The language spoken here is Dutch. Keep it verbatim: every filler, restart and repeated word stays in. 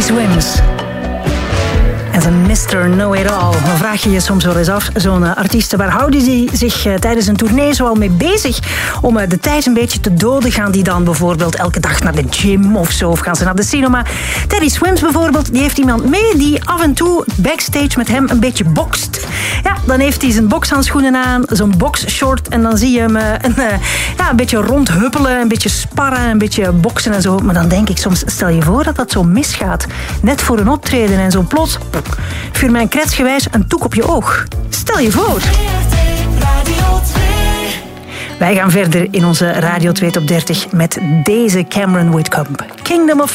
Teddy Swims. En zijn mister Know-It-All. Dan vraag je je soms wel eens af, zo'n uh, artiesten, waar houden die zich uh, tijdens een tournee zoal mee bezig om uh, de tijd een beetje te doden? Gaan die dan bijvoorbeeld elke dag naar de gym of zo? Of gaan ze naar de cinema? Teddy Swims bijvoorbeeld, die heeft iemand mee die af en toe backstage met hem een beetje bokst. Ja, dan heeft hij zijn bokshandschoenen aan, zo'n boxshort en dan zie je hem uh, een, uh, ja, een beetje rondhuppelen, een beetje sparren, een beetje boksen en zo. Maar dan denk ik soms, stel je voor dat dat zo misgaat. Net voor een optreden en zo plots vuur mij een kretsgewijs een toek op je oog. Stel je voor. Wij gaan verder in onze Radio twee Top dertig met deze Cameron Whitcomb. Kingdom of